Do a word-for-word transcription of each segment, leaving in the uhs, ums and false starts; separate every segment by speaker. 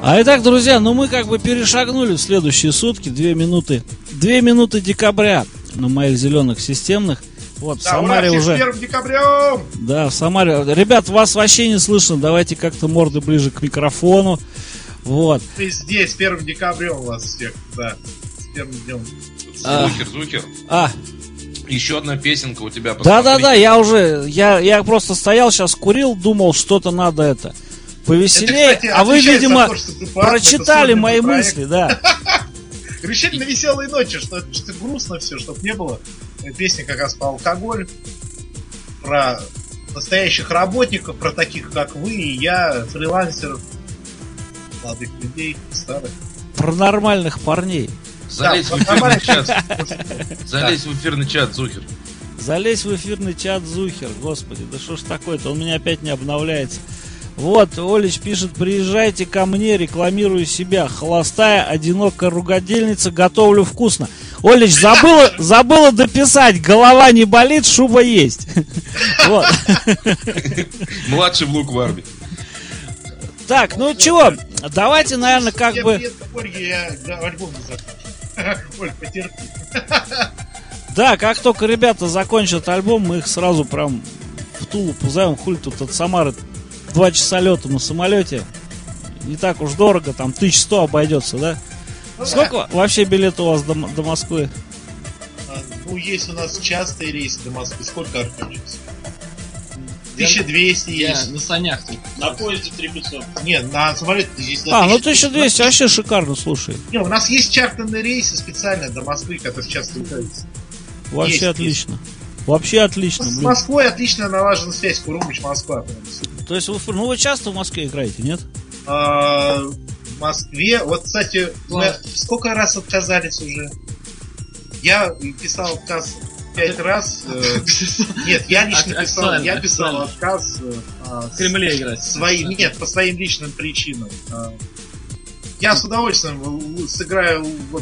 Speaker 1: А итак, друзья, ну мы как бы перешагнули в следующие сутки, две минуты, две минуты декабря на моих зеленых системных. Вот,
Speaker 2: да,
Speaker 1: в Самаре
Speaker 2: ура,
Speaker 1: уже...
Speaker 2: с первым декабрем!
Speaker 1: Да, в Самаре. Ребят, вас вообще не слышно, давайте как-то морды ближе к микрофону. Вот.
Speaker 2: Ты здесь, с первым декабрем вас всех, да. С первым днем.
Speaker 3: А... Зухер, Зухер.
Speaker 1: А.
Speaker 3: Еще одна песенка у тебя.
Speaker 1: Да-да-да, я уже, я, я просто стоял, сейчас курил, думал, что-то надо это повеселее, это, кстати, а вы, видимо, то, прочитали мои проект. мысли, да.
Speaker 2: Решили на веселые ночи, что, что грустно все, чтобы не было. Песня как раз про алкоголь, про настоящих работников, про таких, как вы и я, фрилансеров, молодых людей, старых.
Speaker 1: Про нормальных парней.
Speaker 3: Залезь да, в эфирный чат. Залезь в эфирный чат, Зухер.
Speaker 1: Залезь в эфирный чат, Зухер. Господи, да что ж такое-то? Он у меня опять не обновляется. Вот, Олич пишет: приезжайте ко мне, рекламирую себя. Холостая, одинокая ругательница, готовлю вкусно. Олич, забыла, забыла дописать. Голова не болит, шуба есть.
Speaker 3: Младший внук в армии.
Speaker 1: Так, ну чего, давайте, наверное, как бы...
Speaker 2: Оль, потерпи.
Speaker 1: Да, как только ребята закончат альбом, мы их сразу прям в Тулу пузаем. Хули тут от Самары два часа лета на самолете. Не так уж дорого, там тысяча сто обойдется, да? Ну, сколько да. вообще билетов у вас до, до Москвы?
Speaker 2: А, ну, есть у нас частые рейсы до Москвы. Сколько, Артем? тысяча двести
Speaker 4: я
Speaker 2: есть.
Speaker 4: На санях.
Speaker 2: На поезде три пятьсот. Нет, на самолете здесь...
Speaker 1: А, ну тысяча двести, вообще шикарно, слушай.
Speaker 2: Не, у нас есть чартерные рейсы специально до Москвы, которые часто летаются.
Speaker 1: Вообще есть, отлично. Есть. Вообще отлично.
Speaker 2: С Москвой отлично налажена связь. Курумыч, Москва.
Speaker 1: То есть вы, ну, вы часто в Москве играете, нет?
Speaker 2: А, в Москве... Вот, кстати, мы сколько раз отказались уже? Я писал отказ пять раз. Э, нет, я лично писал, я писал отказ
Speaker 4: в Кремле играть.
Speaker 2: Своим, нет, по своим личным причинам. Я с удовольствием сыграю вот,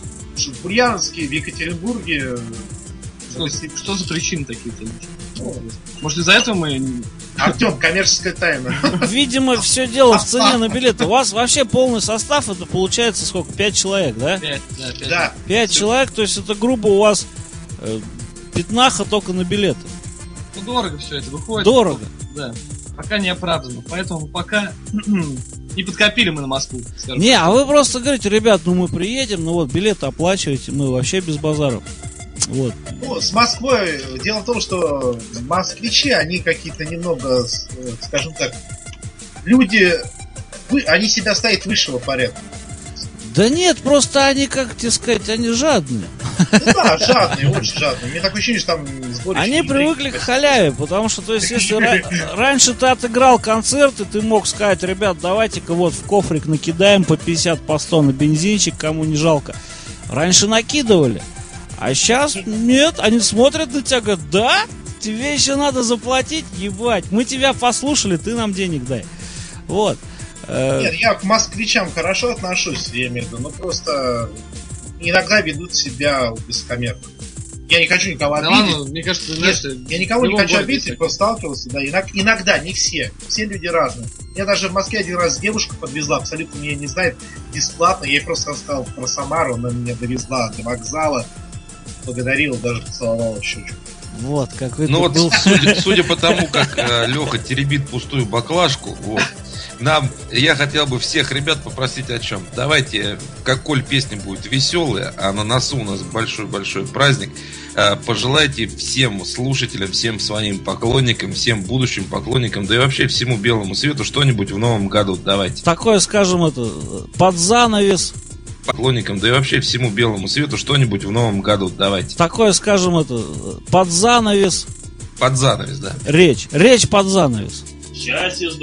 Speaker 2: в Ульяновске, в Екатеринбурге.
Speaker 4: Что, что за причины такие-то? Может, из-за этого мы...
Speaker 2: Артем, коммерческая тайна.
Speaker 1: Видимо, все дело в цене на билеты. У вас вообще полный состав, это получается сколько? Пять человек, да?
Speaker 4: Пять, да, пять.
Speaker 2: Да.
Speaker 1: Пять человек, то есть это грубо у вас э, пятнаха только на билеты.
Speaker 4: Ну, дорого все это выходит.
Speaker 1: Дорого.
Speaker 4: Да. Пока не оправдано. Поэтому пока не подкопили мы на Москву.
Speaker 1: Не, а вы просто говорите: ребят, ну мы приедем, ну вот билеты оплачиваете, мы вообще без базаров. Вот.
Speaker 2: Ну, с Москвой дело в том, что москвичи, они какие-то немного, скажем так, люди, вы, они себя ставят высшего порядка.
Speaker 1: Да нет, просто они, как тебе сказать, они жадные.
Speaker 2: Ну да, жадные, очень жадные. Мне такое ощущение, что там сборище.
Speaker 1: Они привыкли к халяве, потому что, то есть, если ра- раньше ты отыграл концерт, и ты мог сказать: ребят, давайте-ка вот в кофрик накидаем по пятьдесят, по сто на бензинчик, кому не жалко. Раньше накидывали. А сейчас нет, они смотрят на тебя, говорят: да, тебе еще надо заплатить, ебать, мы тебя послушали, ты нам денег дай. Вот.
Speaker 2: Нет, я к москвичам хорошо отношусь, я имею в виду, но просто иногда ведут себя высокомерно. Я не хочу никого обидеть. Да ладно,
Speaker 4: мне кажется, знаешь,
Speaker 2: я никого не хочу обидеть, просто сталкивался, да, иногда, не все, все люди разные. Я даже в Москве один раз девушка подвезла, абсолютно меня не знает, бесплатно, я ей просто рассказал про Самару, она меня довезла до вокзала, благодарила, даже поцеловала щечку.
Speaker 1: Вот, какой
Speaker 3: Ну вот,
Speaker 1: был...
Speaker 3: судя, судя по тому, как э, Леха теребит пустую баклажку, вот, нам, я хотел бы всех ребят попросить о чем. Давайте, как коль песня будет веселая, а на носу у нас большой-большой праздник, э, пожелайте всем слушателям, всем своим поклонникам, всем будущим поклонникам, да и вообще всему белому свету что-нибудь в новом году. Давайте.
Speaker 1: Такое, скажем, это, под занавес.
Speaker 3: Поклонникам, да и вообще всему белому свету что-нибудь в новом году. Давайте.
Speaker 1: Такое, скажем, это, под занавес.
Speaker 3: Под занавес, да.
Speaker 1: Речь. Речь под занавес.
Speaker 5: Счастье,